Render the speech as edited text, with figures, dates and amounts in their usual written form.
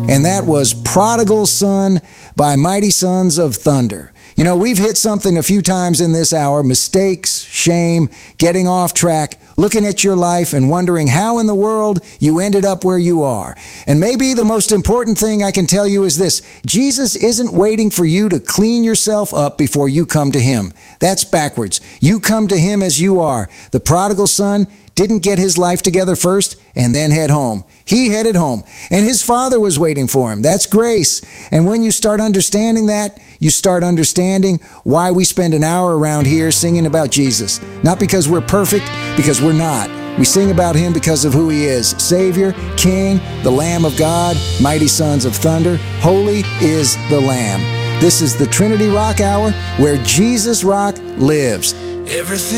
and that was Prodigal Son by Mighty Sons of Thunder. You know, we've hit something a few times in this hour: mistakes, shame, getting off track, looking at your life and wondering how in the world you ended up where you are. And maybe the most important thing I can tell you is this: Jesus isn't waiting for you to clean yourself up before you come to Him. That's backwards. You come to Him as you are. The prodigal son didn't get his life together first and then head home. He headed home, and his father was waiting for him. That's grace. And when you start understanding that, you start understanding why we spend an hour around here singing about Jesus. Not because we're perfect, because we're not. We sing about Him because of who He is: Savior, King, the Lamb of God, Mighty Sons of Thunder. Holy is the Lamb. This is the Trinity Rock Hour, where Jesus Rock lives. Everything